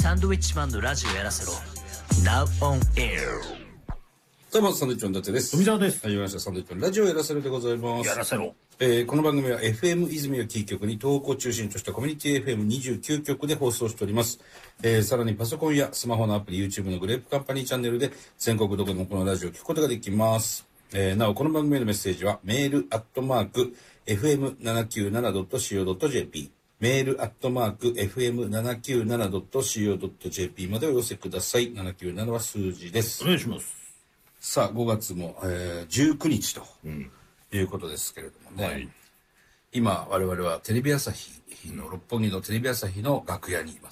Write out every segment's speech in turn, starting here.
サンドウィッチマンのラジオやらせろ Now on air。 どうもサンドウィッチマン伊達です。 富澤です。 始まりましたサンドウィッチマンラジオやらせろでございます。 やらせろ。 この番組は FM 泉をキー局に東北を中心としたコミュニティ FM29 局で放送しております。さらにパソコンやスマホのアプリ YouTube のグレープカンパニーチャンネルで全国どこでもこのラジオを聞くことができます。なおこの番組へのメッセージはメール@fm797.co.jpメール@fm797.co.jp までお寄せください。797は数字です。 お願いします。 さあ5月も、19日ということですけれどもね、はい、今我々はテレビ朝日の六本木のテレビ朝日の楽屋にいます、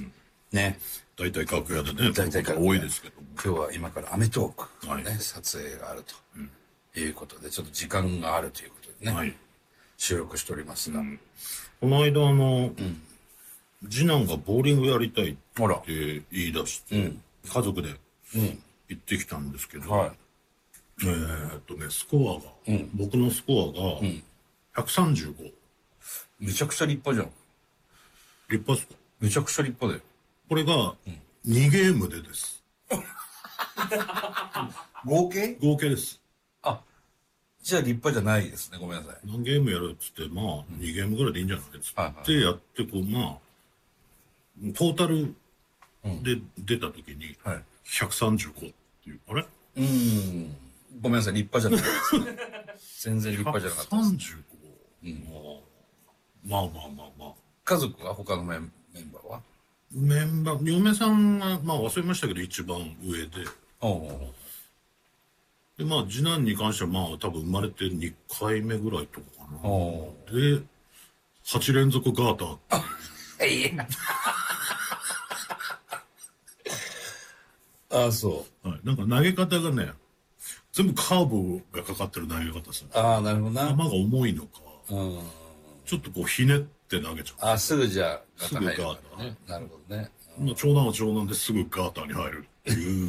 ね。 大体楽屋でね、大体多いですけども、 今日は今からアメトークのね、撮影があるということで、ちょっと時間があるということでね、収録しておりますが、 この間次男がボーリングやりたいって言い出して、家族で行ってきたんですけど、スコアが、僕のスコアが135。 めちゃくちゃ立派じゃん。 立派っすか？ めちゃくちゃ立派だよ。 これが2ゲームでです。 合計です。 あ、じゃあ立派じゃないですね。ごめんなさい。 何ゲームやるっつって、まあ2ゲームぐらいでいいんじゃないっつってやって、こうまあトータルで出た時に135っていう、あれ？ ごめんなさい、立派じゃないですね。全然立派じゃなかったです。 135。まあ。 家族は他のメンバーは？ 嫁さんが、まあ忘れましたけど一番上で。で、まあ次男に関してはまあ多分生まれて2回目ぐらいとかかな。で、8連続ガーターっていう。 ああ、そう。 はい。なんか投げ方がね、全部カーブがかかってる投げ方する。 ああ、なるほどな。 球が重いのか、ちょっとこうひねって投げちゃう。 ああ、すぐじゃあ、 すぐガーターね。なるほどね。 まあ、長男は長男ですぐガーターに入るっていう。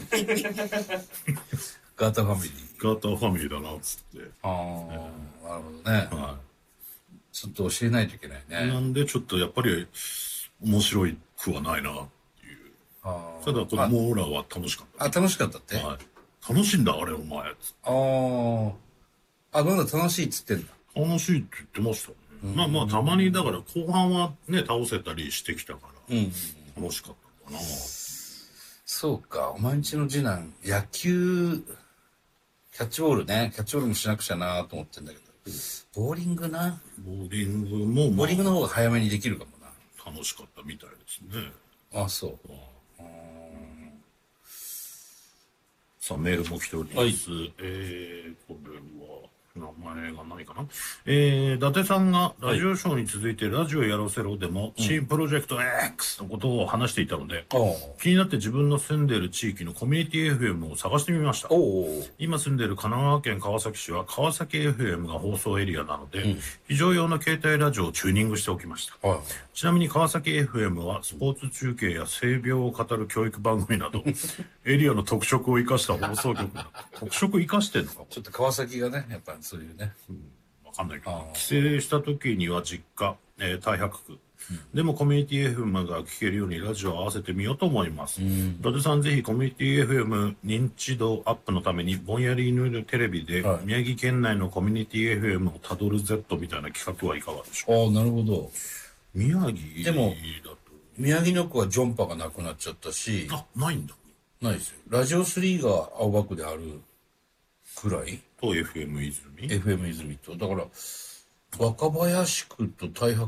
ガーターファミリー。 ガーターファミリーだな、つって。 ああ、なるほどね。はい。ちょっと教えないといけないね。 なんで、ちょっとやっぱり面白くはないな、っていう。ただ、子供らは楽しかった。 あ、楽しかったって？ はい。楽しいんだ、あれ、お前。 なんだ、楽しいっつってんだ。 楽しいって言ってましたね。まあ、たまに、だから、後半はね、倒せたりしてきたから、楽しかったかな。 そうか、お前んちの次男、野球、キャッチボールもしなくちゃなと思ってんだけど、ボーリングな。 ボーリングの方が早めにできるかもな。 楽しかったみたいですね。 あ、そう。 さあ、メールも来ております。これは、名前が何かな。伊達さんがラジオショーに続いてラジオやらせろでも、新プロジェクト X のことを話していたので、気になって自分の住んでいる地域のコミュニティ FM を探してみました。今住んでいる神奈川県川崎市は川崎 FM が放送エリアなので、非常用の携帯ラジオをチューニングしておきました。ちなみに川崎 FM はスポーツ中継や性病を語る教育番組など、エリアの特色を生かした放送局だ。特色生かしてんのか？ ちょっと川崎がね、やっぱりそういうね。 わかんないけど。帰省した時には実家、太白区。でもコミュニティ FM が聞けるようにラジオを合わせてみようと思います。伊達さんぜひコミュニティ FM 認知度アップのためにぼんやり犬テレビで宮城県内のコミュニティ FM をたどる Z みたいな企画はいかがでしょうか？ なるほど。 宮城でも、宮城の子はジョンパがなくなっちゃったし。 ないんだ。 ないですよ。ラジオ3が青葉区であるくらいと FM 泉と。だから、若林区と太白